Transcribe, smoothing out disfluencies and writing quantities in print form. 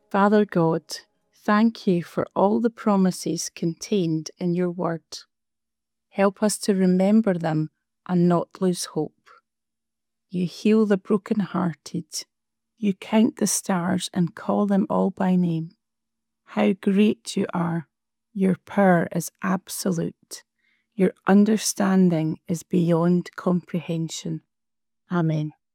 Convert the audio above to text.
Father God, thank you for all the promises contained in your word. Help us to remember them and not lose hope. You heal the broken-hearted. You count the stars and call them all by name. How great you are! Your power is absolute. Your understanding is beyond comprehension. Amen.